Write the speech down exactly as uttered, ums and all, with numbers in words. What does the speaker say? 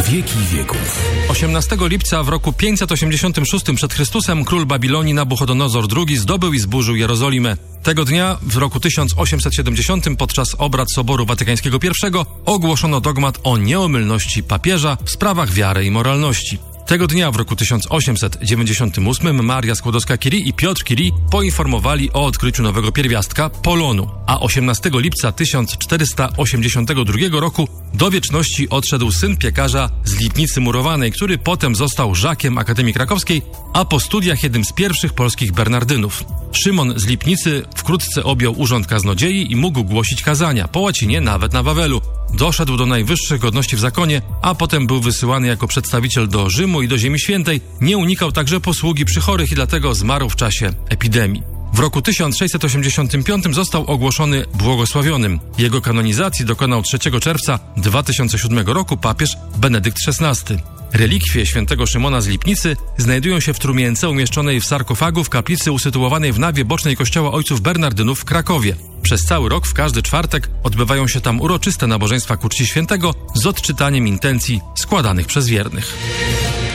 wieki wieków. osiemnastego lipca w roku pięćset osiemdziesiątym szóstym przed Chrystusem król Babilonii Nabuchodonozor drugi zdobył i zburzył Jerozolimę. Tego dnia, w roku tysiąc osiemset siedemdziesiątym, podczas obrad Soboru Watykańskiego I ogłoszono dogmat o nieomylności papieża w sprawach wiary i moralności. Tego dnia w roku tysiąc osiemset dziewięćdziesiątym ósmym Maria Skłodowska-Curie i Piotr Curie poinformowali o odkryciu nowego pierwiastka polonu, a osiemnastego lipca tysiąc czterysta osiemdziesiątego drugiego roku do wieczności odszedł syn piekarza z Lipnicy Murowanej, który potem został żakiem Akademii Krakowskiej, a po studiach jednym z pierwszych polskich bernardynów. Szymon z Lipnicy wkrótce objął urząd kaznodziei i mógł głosić kazania, po łacinie nawet na Wawelu. Doszedł do najwyższych godności w zakonie, a potem był wysyłany jako przedstawiciel do Rzymu i do Ziemi Świętej. Nie unikał także posługi przy chorych i dlatego zmarł w czasie epidemii. W roku tysiąc sześćset osiemdziesiątym piątym został ogłoszony błogosławionym. Jego kanonizacji dokonał trzeciego czerwca dwa tysiące siódmego roku papież Benedykt szesnasty. Relikwie świętego Szymona z Lipnicy znajdują się w trumience umieszczonej w sarkofagu w kaplicy usytuowanej w nawie bocznej kościoła ojców Bernardynów w Krakowie. Przez cały rok w każdy czwartek odbywają się tam uroczyste nabożeństwa ku czci świętego z odczytaniem intencji składanych przez wiernych.